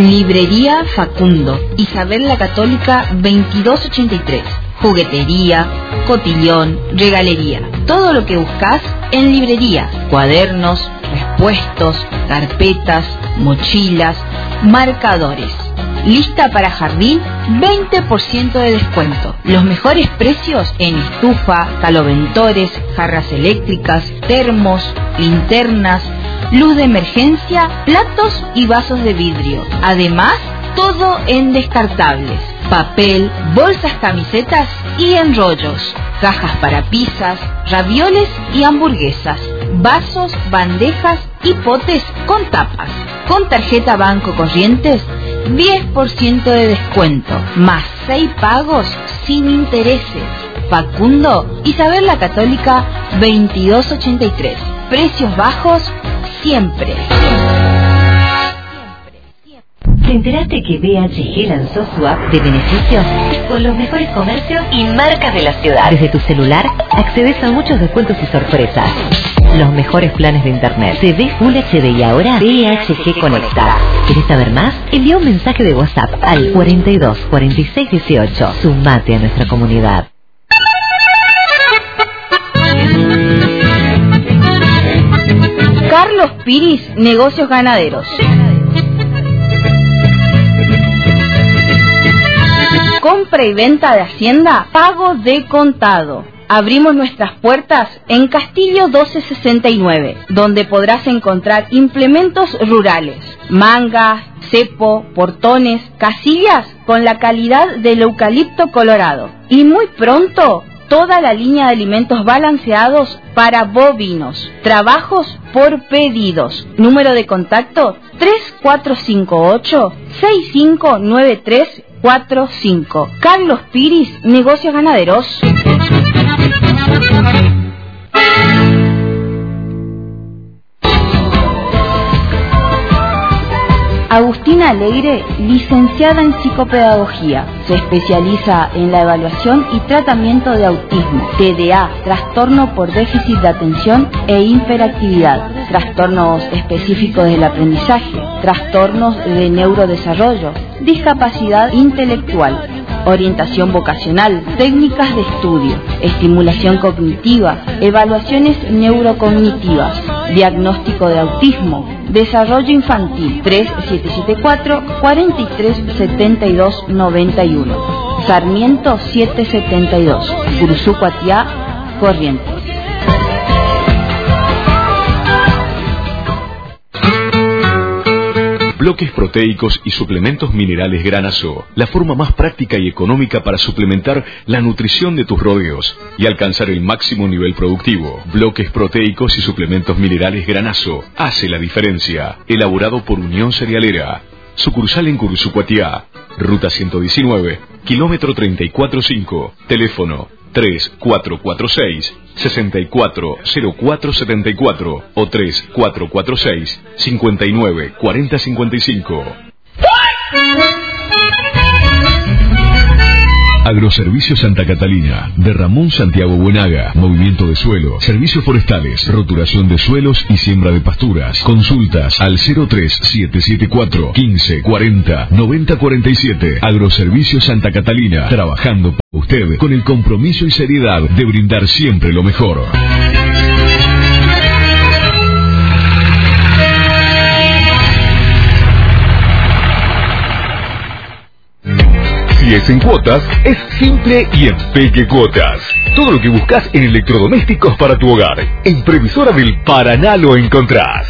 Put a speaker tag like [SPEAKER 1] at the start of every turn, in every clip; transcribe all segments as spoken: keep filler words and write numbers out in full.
[SPEAKER 1] Librería Facundo, Isabel la Católica veintidós ochenta y tres. Juguetería, cotillón, regalería. Todo lo que buscas en librería. Cuadernos, respuestos, carpetas, mochilas, marcadores. Lista para jardín, veinte por ciento de descuento. Los mejores precios en estufa, caloventores, jarras eléctricas, termos, linternas, luz de emergencia, platos y vasos de vidrio. Además, todo en descartables. Papel, bolsas, camisetas y enrollos. Cajas para pizzas, ravioles y hamburguesas. Vasos, bandejas y potes con tapas. Con tarjeta Banco Corrientes, diez por ciento de descuento. Más seis pagos sin intereses. Facundo, Isabel la Católica veintidós ochenta y tres. Precios bajos siempre.
[SPEAKER 2] ¿Te enteraste que B H G lanzó su app de beneficios con los mejores comercios y marcas de la ciudad? Desde tu celular accedes a muchos descuentos y sorpresas. Los mejores planes de internet. T V Full H D y ahora B H G Conecta. ¿Querés saber más? Envía un mensaje de WhatsApp al cuarenta y dos cuarenta y seis dieciocho. Sumate a nuestra comunidad.
[SPEAKER 1] Carlos Piris, Negocios Ganaderos. Compra y venta de hacienda, pago de contado. Abrimos nuestras puertas en Castillo doce sesenta y nueve, donde podrás encontrar implementos rurales, mangas, cepo, portones, casillas con la calidad del eucalipto colorado. Y muy pronto, toda la línea de alimentos balanceados para bovinos. Trabajos por pedidos. Número de contacto tres cuatro cinco ocho, seis cinco nueve tres cuatro cinco. Carlos Piris, Negocios Ganaderos. Agustina Alegre, licenciada en psicopedagogía. Se especializa en la evaluación y tratamiento de autismo, T D A, trastorno por déficit de atención e hiperactividad, trastornos específicos del aprendizaje, trastornos de neurodesarrollo, discapacidad intelectual, orientación vocacional, técnicas de estudio, estimulación cognitiva, evaluaciones neurocognitivas, diagnóstico de autismo, desarrollo infantil. Tres siete siete cuatro, cuatro tres siete dos nueve uno. Sarmiento setecientos setenta y dos, Curuzú, Cuatiá, Corrientes.
[SPEAKER 3] Bloques proteicos y suplementos minerales Granazo, la forma más práctica y económica para suplementar la nutrición de tus rodeos y alcanzar el máximo nivel productivo. Bloques proteicos y suplementos minerales Granazo hace la diferencia. Elaborado por Unión Cerealera. Sucursal en Curuzú, Cuatiá. Ruta ciento diecinueve, kilómetro treinta y cuatro cinco. Teléfono tres cuatro cuatro seis, seis cuatro cero cuatro siete cuatro o tres cuatro cuatro seis, cinco nueve cuatro cero cinco cinco. Agroservicios Santa Catalina, de Ramón Santiago Buenaga, movimiento de suelo, servicios forestales, roturación de suelos y siembra de pasturas. Consultas al cero tres siete siete cuatro, quince cuarenta, noventa cuarenta y siete. Agroservicios Santa Catalina, trabajando para usted con el compromiso y seriedad de brindar siempre lo mejor. Si es en cuotas, es simple y en Peque Cuotas. Todo lo que buscas en electrodomésticos para tu hogar. En Previsora del Paraná lo encontrás.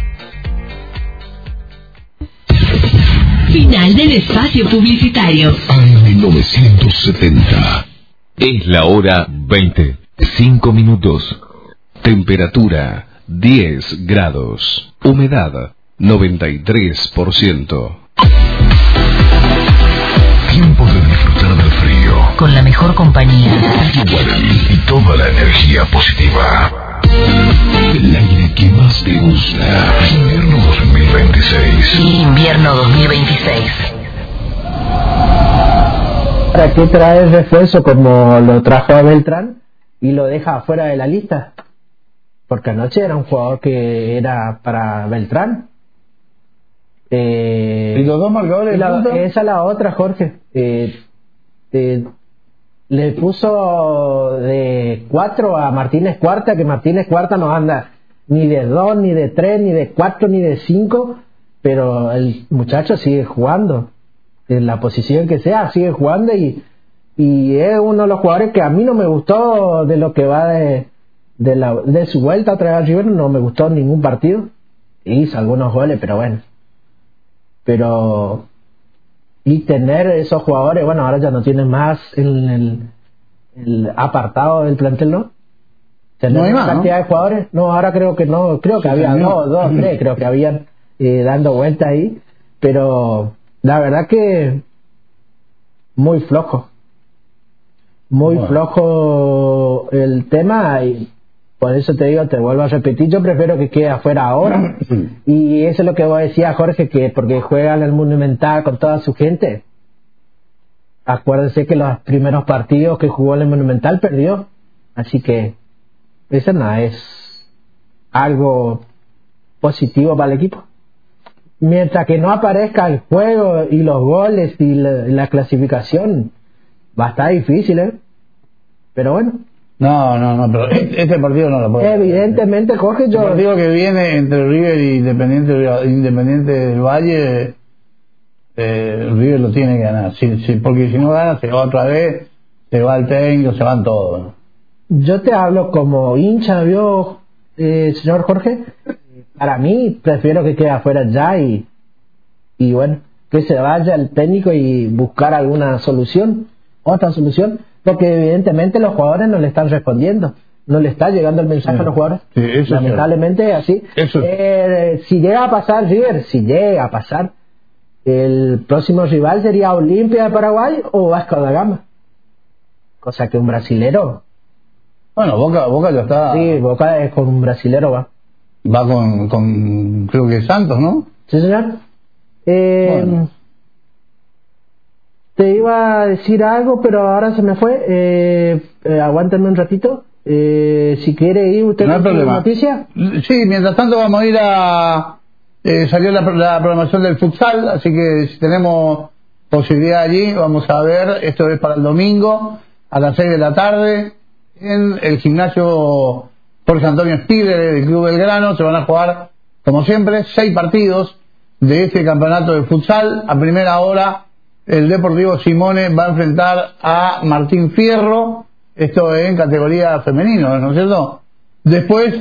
[SPEAKER 4] Final del espacio publicitario.
[SPEAKER 5] Año mil novecientos setenta.
[SPEAKER 6] Es la hora veinte. cinco minutos. Temperatura diez grados. Humedad noventa y tres por ciento.
[SPEAKER 5] Tiempo de disfrutar del frío.
[SPEAKER 4] Con la mejor compañía.
[SPEAKER 5] Guaraní y toda la energía positiva. El aire que más te gusta. Invierno dos mil veintiséis.
[SPEAKER 4] Invierno dos mil veintiséis.
[SPEAKER 7] ¿Para qué trae el refuerzo como lo trajo a Beltrán y lo deja afuera de la lista? Porque anoche era un jugador que era para Beltrán. Eh,
[SPEAKER 8] ¿Y los dos marcadores?
[SPEAKER 7] La, esa es la otra, Jorge. Eh, eh, le puso de cuatro a Martínez Cuarta, que Martínez Cuarta no anda ni de dos, ni de tres, ni de cuatro, ni de cinco, pero el muchacho sigue jugando. En la posición que sea, sigue jugando y, y es uno de los jugadores que a mí no me gustó de lo que va de, de, la, de su vuelta a traer a River, no me gustó en ningún partido. Hizo algunos goles, pero bueno. Pero y tener esos jugadores, bueno, ahora ya no tienen más en el, el apartado del plantel, ¿no? Tener
[SPEAKER 8] no hay
[SPEAKER 7] una
[SPEAKER 8] más,
[SPEAKER 7] cantidad
[SPEAKER 8] ¿no?
[SPEAKER 7] de jugadores, no, ahora creo que no, creo que
[SPEAKER 8] Sí,
[SPEAKER 7] había
[SPEAKER 8] no.
[SPEAKER 7] dos, dos, tres, creo que habían eh, dando vueltas ahí, pero la verdad que muy flojo, muy
[SPEAKER 8] bueno.
[SPEAKER 7] flojo el tema y por eso te digo, te vuelvo a repetir, yo prefiero que quede afuera ahora. Y eso es lo que vos decías, Jorge, que porque juega en el Monumental con toda su gente. Acuérdense que los primeros partidos que jugó en el Monumental perdió. Así que eso no es algo positivo para el equipo. Mientras que no aparezca el juego y los goles y la, la clasificación, va a estar difícil, ¿eh? Pero bueno.
[SPEAKER 8] No, no, no, pero este partido no lo puedo.
[SPEAKER 7] Evidentemente, Jorge, yo...
[SPEAKER 8] El partido que viene entre River y Independiente, Independiente del Valle, eh, River lo tiene que ganar. Sí, sí, porque si no gana, se va otra vez, se va el técnico, se van todos, ¿no?
[SPEAKER 7] Yo te hablo como hincha, ¿vio, eh, señor Jorge? Para mí, prefiero que quede afuera ya y, y bueno, que se vaya el técnico y buscar alguna solución, otra solución. Porque evidentemente los jugadores no le están respondiendo, no le está llegando el mensaje sí. a los jugadores.
[SPEAKER 8] Sí, eso
[SPEAKER 7] lamentablemente es así.
[SPEAKER 8] Eso.
[SPEAKER 7] Eh, si llega a pasar River, si llega a pasar, el próximo rival sería Olimpia de Paraguay o Vasco da Gama. Cosa que un brasilero.
[SPEAKER 8] Bueno, Boca, Boca ya está.
[SPEAKER 7] Sí, Boca es con un brasilero va.
[SPEAKER 8] Va con, con creo que Santos, ¿no?
[SPEAKER 7] Sí, señor. Eh, bueno. Te iba a decir algo, pero ahora se me fue. Eh, eh, aguántame un ratito. Eh, si quiere ir usted
[SPEAKER 8] no hay
[SPEAKER 7] con
[SPEAKER 8] problema.
[SPEAKER 7] Noticia.
[SPEAKER 8] Sí, mientras tanto vamos a ir a... Eh, salió la, la programación del futsal, así que si tenemos posibilidad allí, vamos a ver. Esto es para el domingo, a las seis de la tarde, en el gimnasio Jorge Antonio Spiller del Club Belgrano. Se van a jugar, como siempre, seis partidos de este campeonato de futsal. A primera hora, el Deportivo Simone va a enfrentar a Martín Fierro, esto en categoría femenino, ¿no es cierto? Después,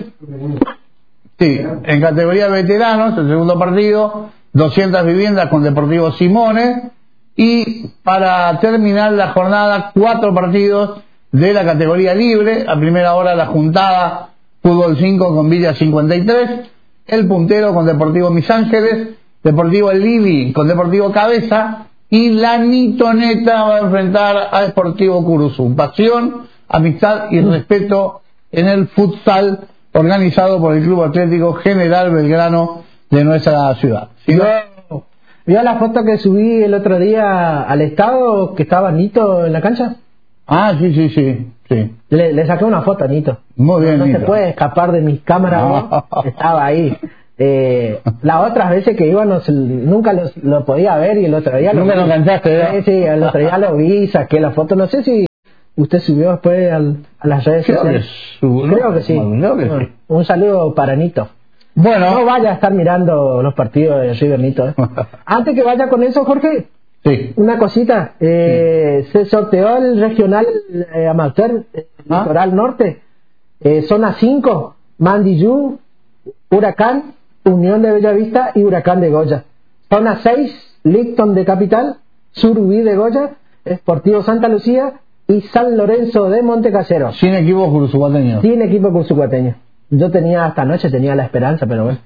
[SPEAKER 8] sí, en categoría veteranos, el segundo partido, doscientas viviendas con Deportivo Simone, y para terminar la jornada, cuatro partidos de la categoría libre. A primera hora, la juntada Fútbol cinco con Villa cincuenta y tres, el Puntero con Deportivo Mis Ángeles, Deportivo El Lili con Deportivo Cabeza, y la Nitoneta va a enfrentar a Deportivo Curuzú. Pasión, amistad y respeto en el futsal organizado por el Club Atlético General Belgrano de nuestra ciudad. ¿Sí?
[SPEAKER 7] ¿Vio, ¿Vio la foto que subí el otro día al estado que estaba Nito en la cancha?
[SPEAKER 8] Ah, sí, sí, sí. sí.
[SPEAKER 7] Le, le saqué una foto a Nito.
[SPEAKER 8] Muy bien,
[SPEAKER 7] no, no
[SPEAKER 8] Nito.
[SPEAKER 7] se puede escapar de mis cámaras, ¿no? Estaba ahí. Eh, las otras veces que iba no, nunca lo, lo podía ver y el otro día lo
[SPEAKER 8] nunca lo enganchaste, ¿verdad?
[SPEAKER 7] Sí, sí, el otro día lo vi, saqué la foto, no sé si usted subió después al, a las redes
[SPEAKER 8] Creo
[SPEAKER 7] sociales.
[SPEAKER 8] Que su, ¿no?
[SPEAKER 7] Creo que sí.
[SPEAKER 8] Creo que
[SPEAKER 7] bueno,
[SPEAKER 8] sí.
[SPEAKER 7] Un saludo para Nito.
[SPEAKER 8] Bueno,
[SPEAKER 7] no vaya a estar mirando los partidos de River, Nito, ¿eh? Antes que vaya con eso, Jorge,
[SPEAKER 8] sí.
[SPEAKER 7] una cosita, eh, sí. Se sorteó el regional eh, amateur eh,
[SPEAKER 8] ¿Ah?
[SPEAKER 7] Litoral Norte, eh, zona cinco, Mandiyú, Huracán, Unión de Bellavista y Huracán de Goya. Zona seis, Licton de Capital, Surubí de Goya, Sportivo Santa Lucía y San Lorenzo de Montecasero.
[SPEAKER 8] Sin equipo cursucuateño.
[SPEAKER 7] Sin equipo cursucuateño. Yo tenía hasta anoche, tenía la esperanza, pero bueno.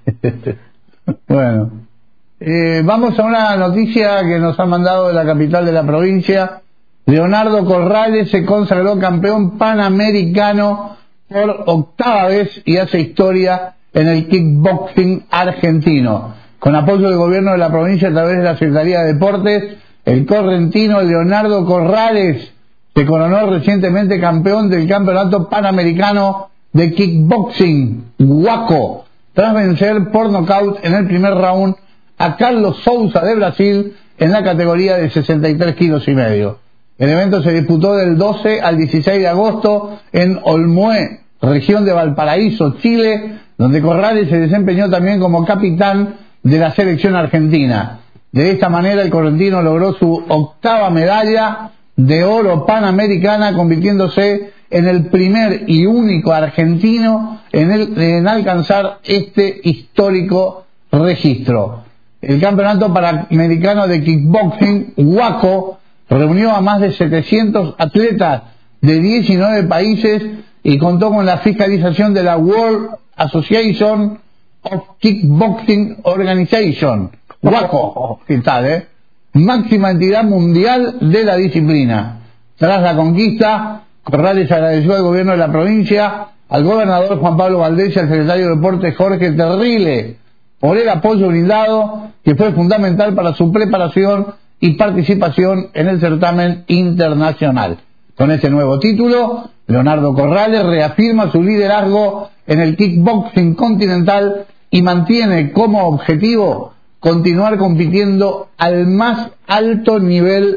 [SPEAKER 8] Bueno. Eh, vamos a una noticia que nos han mandado de la capital de la provincia. Leonardo Corrales se consagró campeón panamericano por octava vez y hace historia en el kickboxing argentino. Con apoyo del gobierno de la provincia a través de la Secretaría de Deportes, el correntino Leonardo Corrales se coronó recientemente campeón del Campeonato Panamericano de Kickboxing, Guaco, tras vencer por nocaut en el primer round a Carlos Souza de Brasil en la categoría de sesenta y tres kilos y medio. El evento se disputó del doce al dieciséis de agosto en Olmué, región de Valparaíso, Chile, donde Corrales se desempeñó también como capitán de la selección argentina. De esta manera el correntino logró su octava medalla de oro panamericana, convirtiéndose en el primer y único argentino en, el, en alcanzar este histórico registro. El Campeonato Panamericano de Kickboxing, WACO, reunió a más de setecientos atletas de diecinueve países y contó con la fiscalización de la World Association of Kickboxing Organization, WACO, ¿qué tal, eh? Máxima entidad mundial de la disciplina. Tras la conquista, Corrales agradeció al gobierno de la provincia, al gobernador Juan Pablo Valdés y al secretario de Deportes Jorge Terrile por el apoyo brindado, que fue fundamental para su preparación y participación en el certamen internacional. Con este nuevo título, Leonardo Corrales reafirma su liderazgo en el kickboxing continental y mantiene como objetivo continuar compitiendo al más alto nivel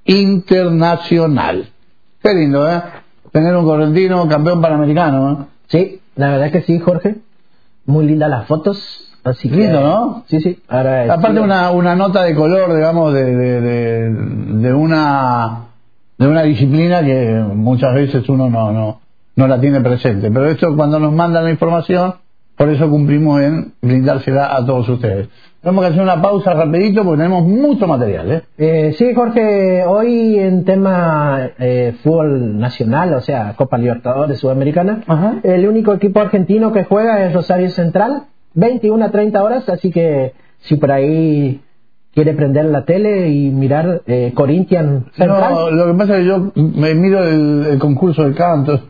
[SPEAKER 8] internacional. Qué lindo, ¿eh? Tener un correntino campeón panamericano, ¿eh?
[SPEAKER 7] Sí, la verdad que sí, Jorge. Muy lindas las fotos. Así que,
[SPEAKER 8] lindo, ¿no?
[SPEAKER 7] Sí, sí. Ahora,
[SPEAKER 8] aparte
[SPEAKER 7] sí,
[SPEAKER 8] una, una nota de color, digamos, de, de, de, de una de una disciplina que muchas veces uno no, no, no la tiene presente. Pero esto, cuando nos mandan la información, por eso cumplimos en brindársela a todos ustedes. Tenemos que hacer una pausa rapidito porque tenemos mucho material, ¿eh?
[SPEAKER 7] Eh, sí, Jorge, hoy en tema eh, fútbol nacional, o sea, Copa Libertadores Sudamericana, Ajá. el único equipo argentino que juega es Rosario Central, veintiuna a treinta horas, así que si por ahí quiere prender la tele y mirar eh, Corinthians Central.
[SPEAKER 8] No, lo que pasa es que yo me miro el, el concurso del canto.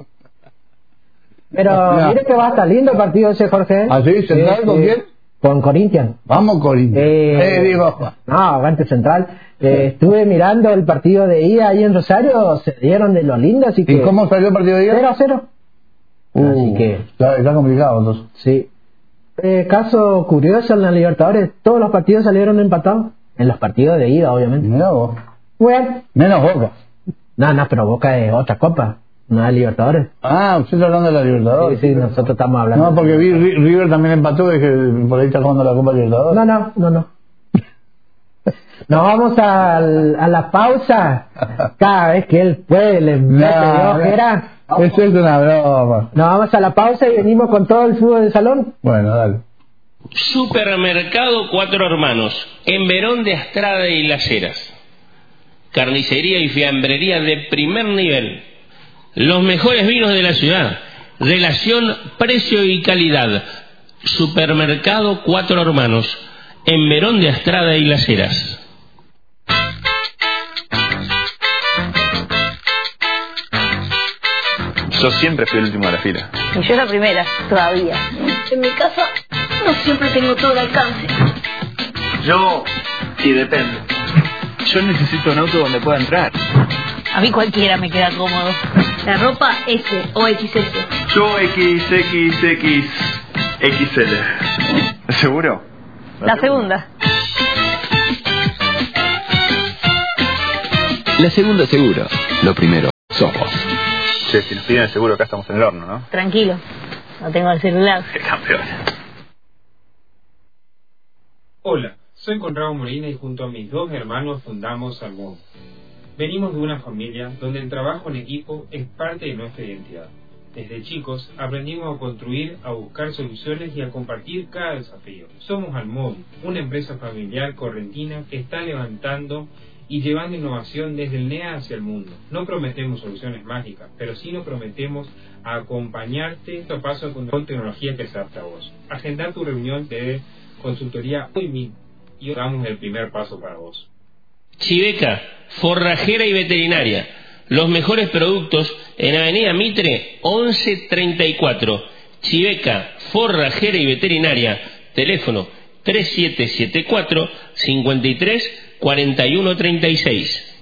[SPEAKER 7] Pero no. Mire que va a estar lindo el partido ese, Jorge.
[SPEAKER 8] ¿Ah, sí? ¿Central eh, con quién?
[SPEAKER 7] Con Corinthians.
[SPEAKER 8] Vamos, Corinthians.
[SPEAKER 7] Eh,
[SPEAKER 8] eh, digo.
[SPEAKER 7] No, aguante Central. Eh, estuve mirando el partido de ida ahí en Rosario, se dieron de lo lindo, así que...
[SPEAKER 8] ¿Y cómo salió el partido de ida?
[SPEAKER 7] cero a cero.
[SPEAKER 8] Uh,
[SPEAKER 7] así que...
[SPEAKER 8] Está, está complicado, entonces.
[SPEAKER 7] Sí. Eh, caso curioso en la Libertadores, todos los partidos salieron empatados. En los partidos de ida, obviamente.
[SPEAKER 8] Mira vos.
[SPEAKER 7] Bueno.
[SPEAKER 8] Menos Boca.
[SPEAKER 7] No, no, pero Boca es otra copa. No es Libertadores.
[SPEAKER 8] Ah, usted está hablando de la Libertadores.
[SPEAKER 7] Sí, sí, nosotros estamos hablando.
[SPEAKER 8] No, porque vi, River también empató y que por ahí está jugando la Copa Libertadores.
[SPEAKER 7] No, no, no, no. Nos vamos a, a la pausa. Cada vez que él puede le mete no, ojera.
[SPEAKER 8] Eso es una broma.
[SPEAKER 7] Nos vamos a la pausa y venimos con todo el fútbol del salón.
[SPEAKER 8] Bueno, dale.
[SPEAKER 9] Supermercado Cuatro Hermanos, en Verón de Astrada y Las Heras. Carnicería y fiambrería de primer nivel. Los mejores vinos de la ciudad. Relación precio y calidad. Supermercado Cuatro Hermanos, en Verón de Astrada y Las Heras.
[SPEAKER 10] Yo siempre fui el último de la fila.
[SPEAKER 11] Y yo la primera, todavía.
[SPEAKER 12] En mi casa no siempre tengo todo el alcance.
[SPEAKER 10] Yo, y depende. Yo necesito un auto donde pueda entrar.
[SPEAKER 11] A mí cualquiera me queda cómodo.
[SPEAKER 12] La ropa S o X S.
[SPEAKER 10] Yo X, X, X, X L. ¿Seguro?
[SPEAKER 11] La segunda.
[SPEAKER 6] La segunda seguro. Lo primero, somos.
[SPEAKER 10] Che, si nos piden el seguro acá estamos en el horno, ¿no?
[SPEAKER 11] Tranquilo, no tengo el celular.
[SPEAKER 10] ¡Qué campeón!
[SPEAKER 13] Hola, soy Conrado Molina y junto a mis dos hermanos fundamos Almón. Venimos de una familia donde el trabajo en equipo es parte de nuestra identidad. Desde chicos aprendimos a construir, a buscar soluciones y a compartir cada desafío. Somos Almón, una empresa familiar correntina que está levantando y llevando innovación desde el N E A hacia el mundo. No prometemos soluciones mágicas, pero sí nos prometemos a acompañarte paso a paso con tecnología que se adapta a vos. Agendar tu reunión de consultoría hoy mismo y damos el primer paso para vos.
[SPEAKER 9] Chiveca, forrajera y veterinaria. Los mejores productos en Avenida Mitre once treinta y cuatro. Chiveca, forrajera y veterinaria. Teléfono tres siete siete cuatro, cincuenta y tres, cuarenta y uno treinta y seis.